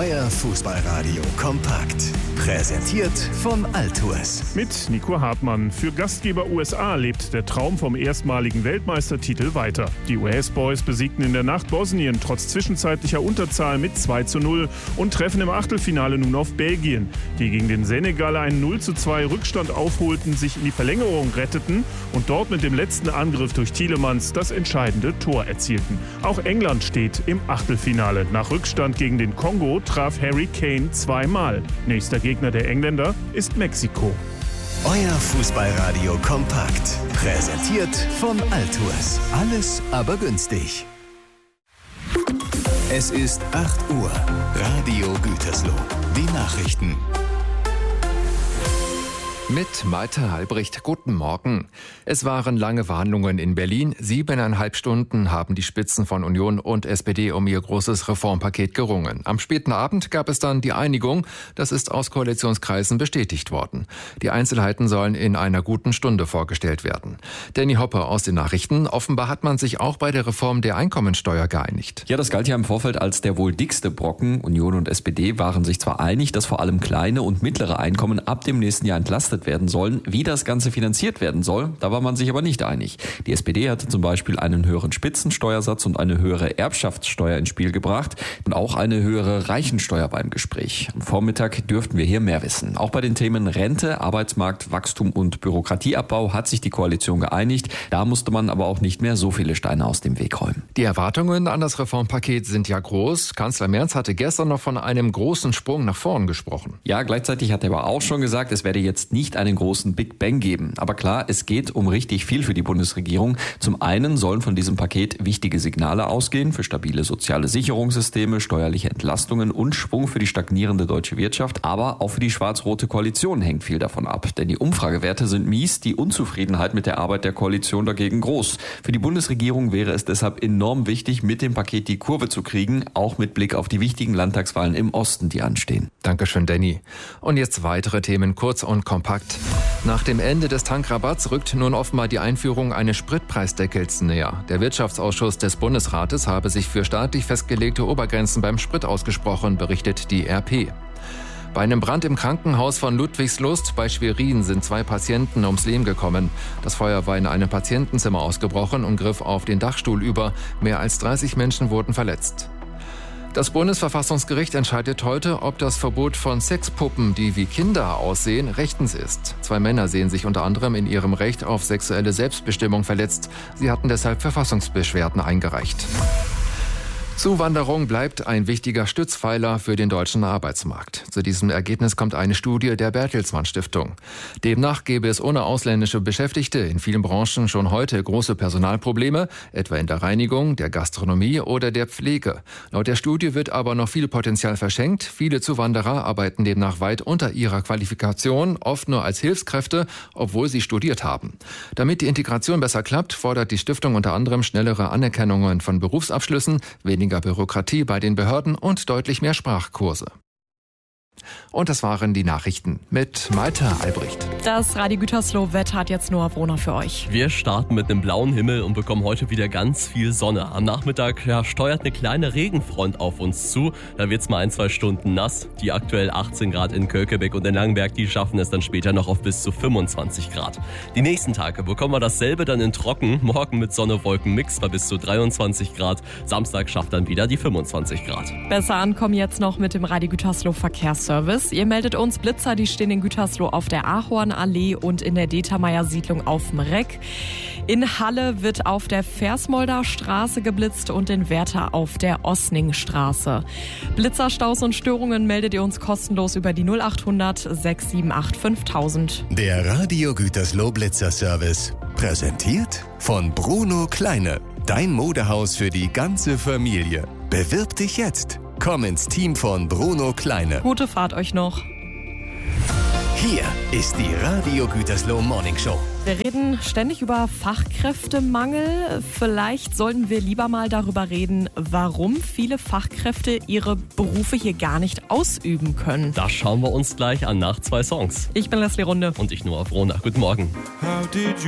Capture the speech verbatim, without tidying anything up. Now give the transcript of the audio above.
Euer Fußballradio kompakt. Präsentiert von Altours. Mit Nico Hartmann. Für Gastgeber U S A lebt der Traum vom erstmaligen Weltmeistertitel weiter. Die U S Boys besiegten in der Nacht Bosnien trotz zwischenzeitlicher Unterzahl mit zwei zu null und treffen im Achtelfinale nun auf Belgien, die gegen den Senegal einen null zu zwei Rückstand aufholten, sich in die Verlängerung retteten und dort mit dem letzten Angriff durch Tielemans das entscheidende Tor erzielten. Auch England steht im Achtelfinale. Nach Rückstand gegen den Kongo traf Harry Kane zweimal. Nächster Gegner der Engländer ist Mexiko. Euer Fußballradio kompakt. Präsentiert von Altours. Alles aber günstig. Es ist acht Uhr. Radio Gütersloh. Die Nachrichten. Mit Malte Halbricht, guten Morgen. Es waren lange Verhandlungen in Berlin. Siebeneinhalb Stunden haben die Spitzen von Union und S P D um ihr großes Reformpaket gerungen. Am späten Abend gab es dann die Einigung. Das ist aus Koalitionskreisen bestätigt worden. Die Einzelheiten sollen in einer guten Stunde vorgestellt werden. Danny Hoppe aus den Nachrichten. Offenbar hat man sich auch bei der Reform der Einkommensteuer geeinigt. Ja, das galt ja im Vorfeld als der wohl dickste Brocken. Union und S P D waren sich zwar einig, dass vor allem kleine und mittlere Einkommen ab dem nächsten Jahr entlastet werden sollen. Wie das Ganze finanziert werden soll, da war man sich aber nicht einig. Die S P D hatte zum Beispiel einen höheren Spitzensteuersatz und eine höhere Erbschaftssteuer ins Spiel gebracht und auch eine höhere Reichensteuer beim Gespräch. Am Vormittag dürften wir hier mehr wissen. Auch bei den Themen Rente, Arbeitsmarkt, Wachstum und Bürokratieabbau hat sich die Koalition geeinigt. Da musste man aber auch nicht mehr so viele Steine aus dem Weg räumen. Die Erwartungen an das Reformpaket sind ja groß. Kanzler Merz hatte gestern noch von einem großen Sprung nach vorn gesprochen. Ja, gleichzeitig hat er aber auch schon gesagt, es werde jetzt nicht einen großen Big Bang geben. Aber klar, es geht um richtig viel für die Bundesregierung. Zum einen sollen von diesem Paket wichtige Signale ausgehen für stabile soziale Sicherungssysteme, steuerliche Entlastungen und Schwung für die stagnierende deutsche Wirtschaft. Aber auch für die schwarz-rote Koalition hängt viel davon ab. Denn die Umfragewerte sind mies, die Unzufriedenheit mit der Arbeit der Koalition dagegen groß. Für die Bundesregierung wäre es deshalb enorm wichtig, mit dem Paket die Kurve zu kriegen, auch mit Blick auf die wichtigen Landtagswahlen im Osten, die anstehen. Dankeschön, Danny. Und jetzt weitere Themen kurz und kompakt. Nach dem Ende des Tankrabatts rückt nun offenbar die Einführung eines Spritpreisdeckels näher. Der Wirtschaftsausschuss des Bundesrates habe sich für staatlich festgelegte Obergrenzen beim Sprit ausgesprochen, berichtet die R P. Bei einem Brand im Krankenhaus von Ludwigslust bei Schwerin sind zwei Patienten ums Leben gekommen. Das Feuer war in einem Patientenzimmer ausgebrochen und griff auf den Dachstuhl über. Mehr als dreißig Menschen wurden verletzt. Das Bundesverfassungsgericht entscheidet heute, ob das Verbot von Sexpuppen, die wie Kinder aussehen, rechtens ist. Zwei Männer sehen sich unter anderem in ihrem Recht auf sexuelle Selbstbestimmung verletzt. Sie hatten deshalb Verfassungsbeschwerden eingereicht. Zuwanderung bleibt ein wichtiger Stützpfeiler für den deutschen Arbeitsmarkt. Zu diesem Ergebnis kommt eine Studie der Bertelsmann Stiftung. Demnach gäbe es ohne ausländische Beschäftigte in vielen Branchen schon heute große Personalprobleme, etwa in der Reinigung, der Gastronomie oder der Pflege. Laut der Studie wird aber noch viel Potenzial verschenkt. Viele Zuwanderer arbeiten demnach weit unter ihrer Qualifikation, oft nur als Hilfskräfte, obwohl sie studiert haben. Damit die Integration besser klappt, fordert die Stiftung unter anderem schnellere Anerkennungen von Berufsabschlüssen, weniger Bürokratie bei den Behörden und deutlich mehr Sprachkurse. Und das waren die Nachrichten mit Malte Albrecht. Das Radio Gütersloh Wetter hat jetzt Noah Brunner für euch. Wir starten mit einem blauen Himmel und bekommen heute wieder ganz viel Sonne. Am Nachmittag ja, steuert eine kleine Regenfront auf uns zu. Da wird es mal ein, zwei Stunden nass. Die aktuell achtzehn Grad in Kökebeck und in Langenberg, die schaffen es dann später noch auf bis zu fünfundzwanzig Grad. Die nächsten Tage bekommen wir dasselbe dann in trocken. Morgen mit Sonne-Wolken-Mix bei bis zu dreiundzwanzig Grad. Samstag schafft dann wieder die fünfundzwanzig Grad. Besser ankommen jetzt noch mit dem Radio Gütersloh Verkehrsservice. Ihr meldet uns Blitzer, die stehen in Gütersloh auf der Ahornallee und in der Determeyer-Siedlung auf dem Reck. In Halle wird auf der Versmolder Straße geblitzt und in Werther auf der Osningstraße. Blitzerstaus und Störungen meldet ihr uns kostenlos über die null acht hundert sechs sieben acht fünftausend. Der Radio Gütersloh Blitzerservice. Präsentiert von Bruno Kleine. Dein Modehaus für die ganze Familie. Bewirb dich jetzt. Komm ins Team von Bruno Kleine. Gute Fahrt euch noch. Hier ist die Radio Gütersloh Morning Show. Wir reden ständig über Fachkräftemangel. Vielleicht sollten wir lieber mal darüber reden, warum viele Fachkräfte ihre Berufe hier gar nicht ausüben können. Das schauen wir uns gleich an nach zwei Songs. Ich bin Leslie Runde. Und ich Noah Brunner. Guten Morgen. How did you